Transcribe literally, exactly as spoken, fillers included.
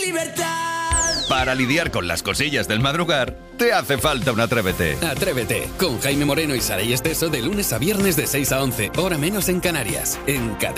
libertad. Para lidiar con las cosillas del madrugar, te hace falta un Atrévete. Atrévete, con Jaime Moreno y Saray Esteso de lunes a viernes de seis a once, hora menos en Canarias, en Cadena.